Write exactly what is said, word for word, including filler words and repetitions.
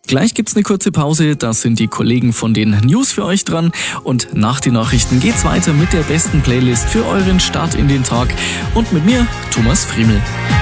Gleich gibt's eine kurze Pause, da sind die Kollegen von den News für euch dran und nach den Nachrichten geht's weiter mit der besten Playlist für euren Start in den Tag und mit mir, Thomas Friemel.